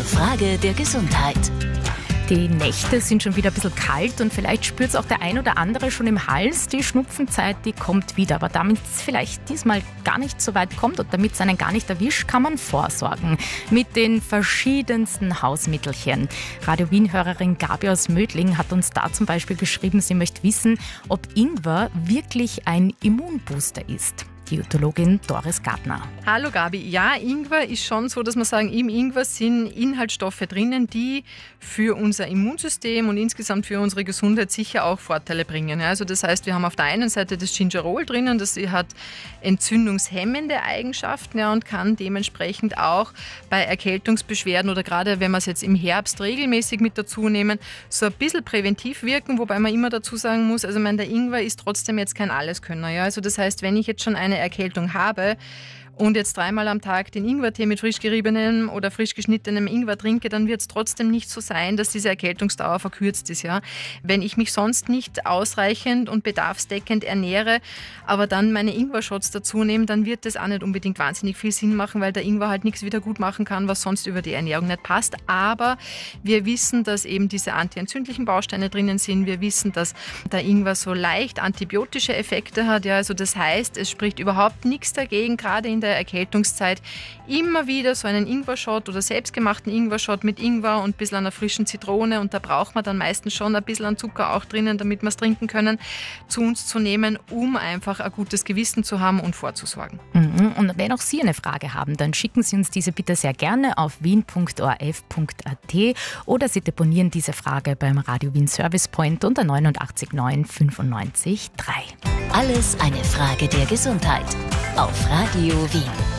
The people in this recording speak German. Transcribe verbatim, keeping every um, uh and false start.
Frage der Gesundheit. Die Nächte sind schon wieder ein bisschen kalt und vielleicht spürt es auch der ein oder andere schon im Hals. Die Schnupfenzeit, die kommt wieder. Aber damit es vielleicht diesmal gar nicht so weit kommt und damit es einen gar nicht erwischt, kann man vorsorgen. Mit den verschiedensten Hausmittelchen. Radio Wien-Hörerin Gabi aus Mödling hat uns da zum Beispiel geschrieben, sie möchte wissen, ob Ingwer wirklich ein Immunbooster ist. Diätologin Doris Gartner. Hallo Gabi. Ja, Ingwer ist schon so, dass wir sagen, im Ingwer sind Inhaltsstoffe drinnen, die für unser Immunsystem und insgesamt für unsere Gesundheit sicher auch Vorteile bringen. Also das heißt, wir haben auf der einen Seite das Gingerol drinnen, das hat entzündungshemmende Eigenschaften, ja, und kann dementsprechend auch bei Erkältungsbeschwerden oder gerade wenn wir es jetzt im Herbst regelmäßig mit dazu nehmen, so ein bisschen präventiv wirken, wobei man immer dazu sagen muss, also ich meine, der Ingwer ist trotzdem jetzt kein Alleskönner. Ja? Also das heißt, wenn ich jetzt schon eine Erkältung habe und jetzt dreimal am Tag den Ingwertee mit frisch geriebenem oder frisch geschnittenem Ingwer trinke, dann wird es trotzdem nicht so sein, dass diese Erkältungsdauer verkürzt ist. Ja? Wenn ich mich sonst nicht ausreichend und bedarfsdeckend ernähre, aber dann meine Ingwer-Shots dazu nehme, dann wird das auch nicht unbedingt wahnsinnig viel Sinn machen, weil der Ingwer halt nichts wieder gut machen kann, was sonst über die Ernährung nicht passt. Aber wir wissen, dass eben diese antientzündlichen Bausteine drinnen sind. Wir wissen, dass der Ingwer so leicht antibiotische Effekte hat. Ja? Also das heißt, es spricht überhaupt nichts dagegen, gerade in der Erkältungszeit immer wieder so einen Ingwer-Shot oder selbstgemachten Ingwer-Shot mit Ingwer und ein bisschen einer frischen Zitrone, und da braucht man dann meistens schon ein bisschen an Zucker auch drinnen, damit wir es trinken können, zu uns zu nehmen, um einfach ein gutes Gewissen zu haben und vorzusorgen. Mhm. Und wenn auch Sie eine Frage haben, dann schicken Sie uns diese bitte sehr gerne auf wien punkt o r f punkt a t oder Sie deponieren diese Frage beim Radio Wien Service Point unter neunundachtzig neun fünfundneunzig drei. Alles eine Frage der Gesundheit auf Radio Wien.